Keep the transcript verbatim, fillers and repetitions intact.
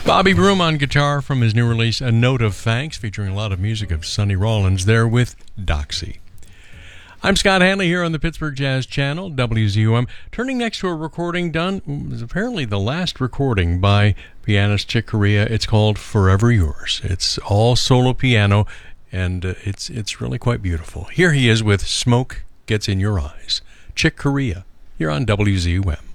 Bobby Broom on guitar from his new release, A Note of Thanks, featuring a lot of music of Sonny Rollins there with Doxy. I'm Scott Hanley here on the Pittsburgh Jazz Channel, W Z U M. Turning next to a recording done, it was apparently the last recording by pianist Chick Corea. It's called Forever Yours. It's all solo piano, and uh, it's it's really quite beautiful. Here he is with Smoke Gets in Your Eyes. Chick Corea, here on W Z U M.